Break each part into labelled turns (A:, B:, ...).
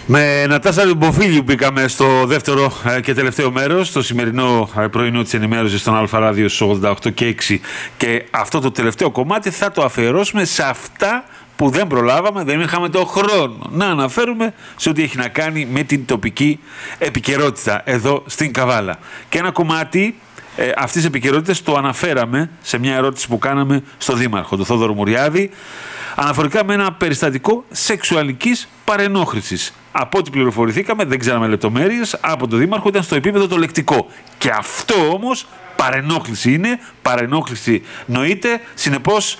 A: Με Νατάσα Λιμποφίλιου μπήκαμε στο δεύτερο και τελευταίο μέρος, στο σημερινό πρωινό της ενημέρωσης στον Αλφα Ράδιο στους 88 και 6, και αυτό το τελευταίο κομμάτι θα το αφιερώσουμε σε αυτά που δεν προλάβαμε, δεν είχαμε το χρόνο να αναφέρουμε σε ό,τι έχει να κάνει με την τοπική επικαιρότητα εδώ στην Καβάλα. Και ένα κομμάτι αυτής της επικαιρότητας το αναφέραμε σε μια ερώτηση που κάναμε στο Δήμαρχο, τον Θόδωρο Μουριάδη, αναφορικά με ένα περιστατικό σεξουαλικής παρενόχλησης. Από ό,τι πληροφορηθήκαμε, δεν ξέραμε λεπτομέρειες, από τον Δήμαρχο ήταν στο επίπεδο το λεκτικό. Και αυτό όμως παρενόχληση είναι, παρενόχληση νοείται, συνεπώς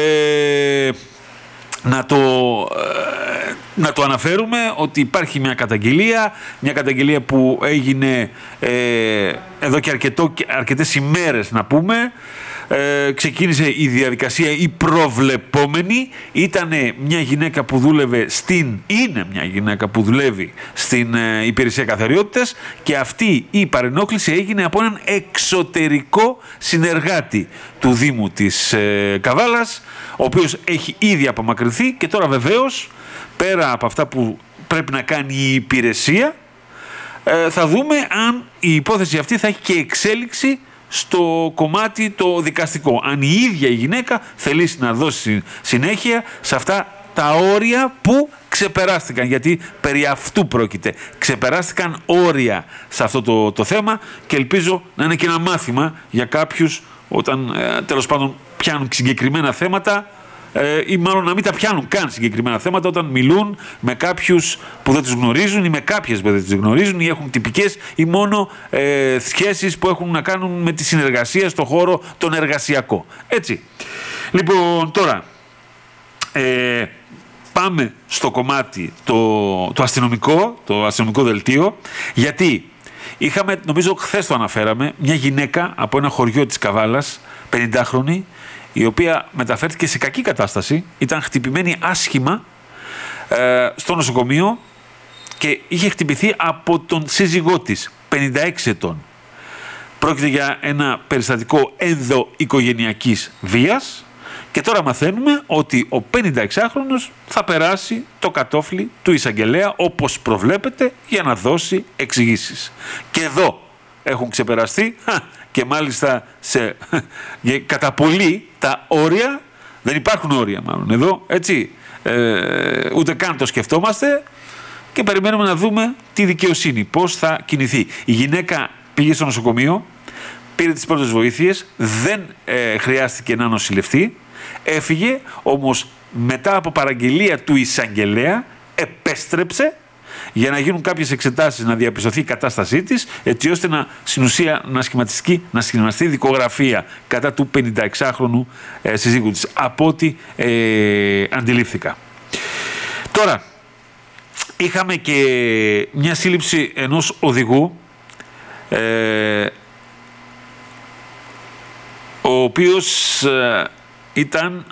A: να το αναφέρουμε ότι υπάρχει μια καταγγελία που έγινε εδώ και αρκετές ημέρες, να πούμε. Ξεκίνησε η διαδικασία η προβλεπόμενη. Είναι μια γυναίκα που δουλεύει στην υπηρεσία καθαριότητας, και αυτή η παρενόχληση έγινε από έναν εξωτερικό συνεργάτη του Δήμου της Καβάλας, ο οποίος έχει ήδη απομακρυνθεί, και τώρα βεβαίως πέρα από αυτά που πρέπει να κάνει η υπηρεσία, θα δούμε αν η υπόθεση αυτή θα έχει και εξέλιξη στο κομμάτι το δικαστικό. Αν η ίδια η γυναίκα θελήσει να δώσει συνέχεια σε αυτά τα όρια που ξεπεράστηκαν, γιατί περί αυτού πρόκειται. Ξεπεράστηκαν όρια σε αυτό το θέμα, και ελπίζω να είναι και ένα μάθημα για κάποιους όταν τέλος πάντων πιάνουν συγκεκριμένα θέματα, ή μάλλον να μην τα πιάνουν καν συγκεκριμένα θέματα όταν μιλούν με κάποιους που δεν τους γνωρίζουν ή με κάποιες που δεν τους γνωρίζουν, ή έχουν τυπικές ή μόνο σχέσεις που έχουν να κάνουν με τη συνεργασία στον χώρο τον εργασιακό. Έτσι. Λοιπόν, τώρα πάμε στο κομμάτι το αστυνομικό δελτίο, γιατί είχαμε, νομίζω χθες το αναφέραμε, μια γυναίκα από ένα χωριό της Καβάλας, 50χρονη, η οποία μεταφέρθηκε σε κακή κατάσταση, ήταν χτυπημένη άσχημα στο νοσοκομείο, και είχε χτυπηθεί από τον σύζυγό της, 56 ετών. Πρόκειται για ένα περιστατικό ενδοοικογενειακής βίας, και τώρα μαθαίνουμε ότι ο 56χρονος θα περάσει το κατόφλι του εισαγγελέα, όπως προβλέπεται, για να δώσει εξηγήσεις. Και εδώ έχουν ξεπεραστεί και μάλιστα κατά πολύ τα όρια. Δεν υπάρχουν όρια μάλλον εδώ, έτσι, ούτε καν το σκεφτόμαστε, και περιμένουμε να δούμε τη δικαιοσύνη πώς θα κινηθεί. Η γυναίκα πήγε στο νοσοκομείο, πήρε τις πρώτες βοήθειες, δεν χρειάστηκε να νοσηλευτεί, έφυγε, όμως μετά από παραγγελία του εισαγγελέα επέστρεψε για να γίνουν κάποιες εξετάσεις, να διαπιστωθεί η κατάστασή της, έτσι ώστε στην ουσία να σχηματιστεί δικογραφία κατά του 56χρονου συζύγου της, από ό,τι αντιλήφθηκα. Τώρα, είχαμε και μια σύλληψη ενός οδηγού, ο οποίος ήταν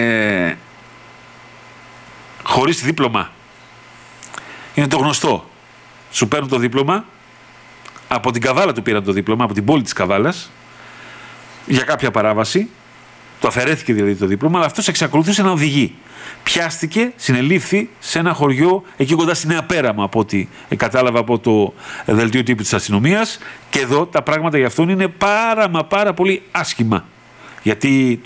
A: χωρίς δίπλωμα. Είναι το γνωστό. Σου παίρνουν το δίπλωμα, από την Καβάλα του πήραν το δίπλωμα, από την πόλη της Καβάλας, για κάποια παράβαση. Το αφαιρέθηκε δηλαδή το δίπλωμα, αλλά αυτός εξακολουθούσε να οδηγεί. Πιάστηκε, συνελήφθη σε ένα χωριό εκεί κοντά στη Νέα Πέραμα, από ό,τι κατάλαβα από το δελτίο τύπου της αστυνομίας. Και εδώ τα πράγματα για αυτόν είναι πάρα πολύ άσχημα. Γιατί